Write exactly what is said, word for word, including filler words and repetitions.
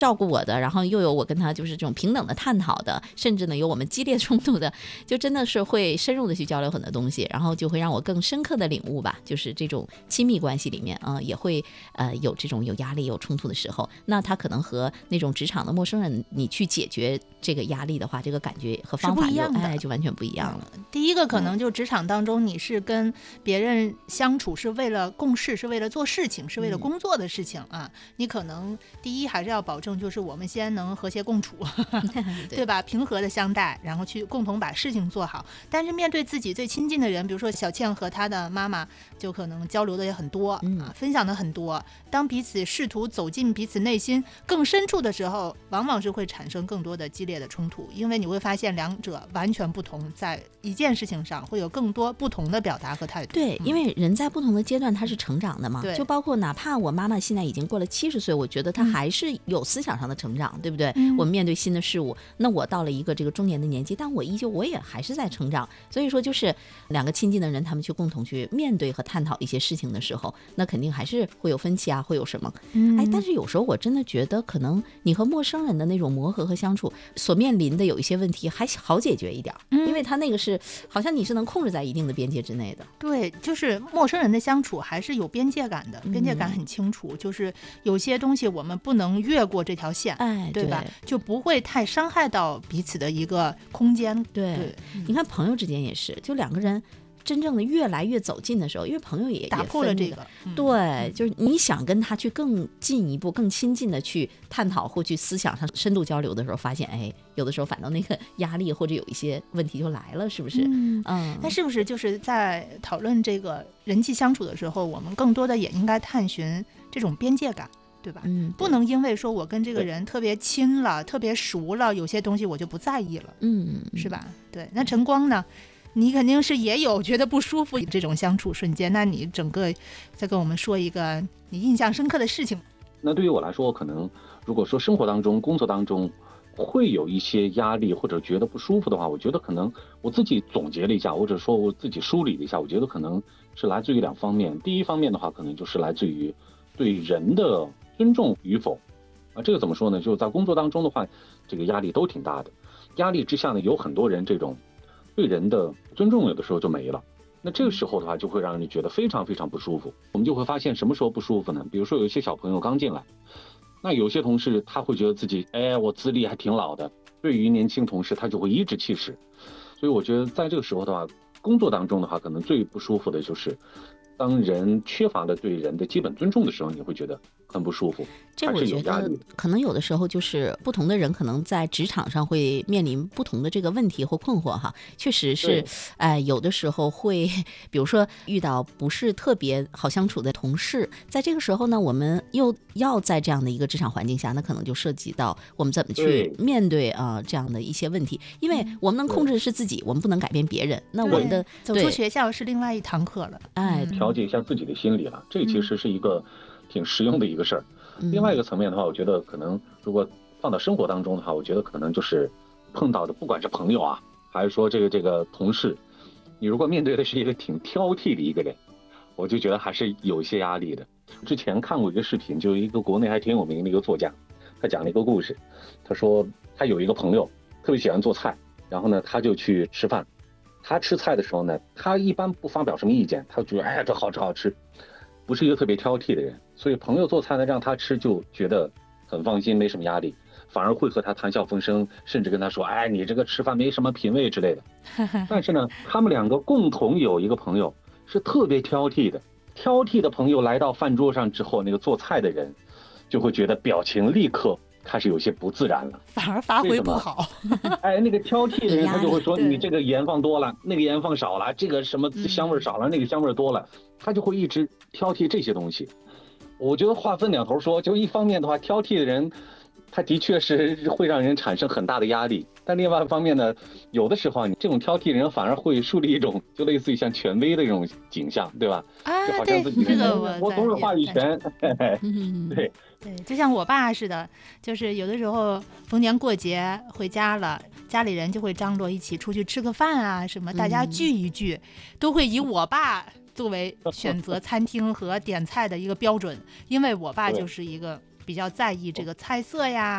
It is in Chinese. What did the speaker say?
照顾我的，然后又有我跟他就是这种平等的探讨的，甚至呢有我们激烈冲突的，就真的是会深入的去交流很多东西，然后就会让我更深刻的领悟吧，就是这种亲密关系里面啊、呃，也会呃有这种有压力有冲突的时候，那他可能和那种职场的陌生人你去解决这个压力的话，这个感觉和方法就哎就完全不一样了。 嗯、第一个可能就职场当中你是跟别人相处是为了共事，是为了做事情，是为了工作的事情、嗯、啊，你可能第一还是要保证就是我们先能和谐共处对, 对吧，平和的相待，然后去共同把事情做好。但是面对自己最亲近的人，比如说小倩和她的妈妈就可能交流的也很多、嗯、啊，分享的很多，当彼此试图走进彼此内心更深处的时候，往往是会产生更多的激烈的冲突，因为你会发现两者完全不同，在一件事情上会有更多不同的表达和态度。 对、嗯、因为人在不同的阶段他是成长的嘛，就包括哪怕我妈妈现在已经过了七十岁，我觉得她还是有思想上的成长、嗯、对不对、嗯、我们面对新的事物，那我到了一个这个中年的年纪，但我依旧我也还是在成长，所以说就是两个亲近的人他们去共同去面对和探讨一些事情的时候，那肯定还是会有分歧啊，会有什么、嗯、哎，但是有时候我真的觉得可能你和陌生人的那种磨合和相处所面临的有一些问题还好解决一点、嗯、因为他那个是好像你是能控制在一定的边界之内的。 对，就是陌生人的相处还是有边界感的，边界感很清楚、嗯、就是有些东西我们不能越过这条线， 哎， 对吧？对，就不会太伤害到彼此的一个空间。 对, 对、嗯、你看朋友之间也是，就两个人真正的越来越走近的时候，因为朋友也打破了这个、 嗯、对，就是你想跟他去更进一步更亲近的去探讨或去思想上深度交流的时候，发现哎，有的时候反倒那个压力或者有一些问题就来了，是不是？ 嗯嗯，那是不是就是在讨论这个人际相处的时候，我们更多的也应该探寻这种边界感，对吧？ 嗯， 不能因为说我跟这个人特别亲了特别熟了，有些东西我就不在意了， 嗯， 是吧？对，那晨光呢，你肯定是也有觉得不舒服这种相处瞬间，那你整个再跟我们说一个你印象深刻的事情。 那对于我来说，可能如果说生活当中工作当中会有一些压力或者觉得不舒服的话，我觉得可能我自己总结了一下，或者说我自己梳理了一下，我觉得可能是来自于两方面。第一方面的话，可能就是来自于对人的尊重与否啊，这个怎么说呢？就是在工作当中的话，这个压力都挺大的，压力之下呢，有很多人这种对人的尊重有的时候就没了，那这个时候的话就会让人觉得非常非常不舒服。我们就会发现什么时候不舒服呢？比如说有一些小朋友刚进来，那有些同事他会觉得自己哎，我资历还挺老的，对于年轻同事他就会颐指气使。所以我觉得在这个时候的话，工作当中的话，可能最不舒服的就是当人缺乏了对人的基本尊重的时候，你会觉得很不舒服。 这我觉得可能有的时候就是不同的人可能在职场上会面临不同的这个问题或困惑哈，确实是哎、呃，有的时候会比如说遇到不是特别好相处的同事，在这个时候呢，我们又要在这样的一个职场环境下，那可能就涉及到我们怎么去面对啊、呃、这样的一些问题，因为我们能控制的是自己，我们不能改变别人。那我们的走出学校是另外一堂课了， 哎， 调节一下自己的心理了，这其实是一个挺实用的一个事儿。另外一个层面的话，我觉得可能如果放到生活当中的话，我觉得可能就是碰到的不管是朋友啊，还是说这个这个同事，你如果面对的是一个挺挑剔的一个人，我就觉得还是有一些压力的。之前看过一个视频，就一个国内还挺有名的一个作家，他讲了一个故事，他说他有一个朋友特别喜欢做菜，然后呢他就去吃饭，他吃菜的时候呢，他一般不发表什么意见，他觉得哎这好吃好吃，不是一个特别挑剔的人，所以朋友做菜呢让他吃就觉得很放心，没什么压力，反而会和他谈笑风生，甚至跟他说哎你这个吃饭没什么品味之类的。但是呢他们两个共同有一个朋友是特别挑剔的，挑剔的朋友来到饭桌上之后，那个做菜的人就会觉得表情立刻开始有些不自然了， 反而发挥不好。 哎，那个挑剔的人他就会说你这个盐放多了，那个盐放少了，这个什么香味少了、嗯、那个香味多了，他就会一直挑剔这些东西。我觉得话分两头说，就一方面的话，挑剔的人他的确是会让人产生很大的压力，但另外一方面呢，有的时候你这种挑剔的人反而会树立一种就类似于像权威的这种景象，对吧？ 啊， 就好像自己这个我总有话语权。对对，就像我爸似的，就是有的时候逢年过节回家了，家里人就会张罗一起出去吃个饭啊，什么大家聚一聚，嗯、都会以我爸作为选择餐厅和点菜的一个标准，因为我爸就是一个比较在意这个菜色呀。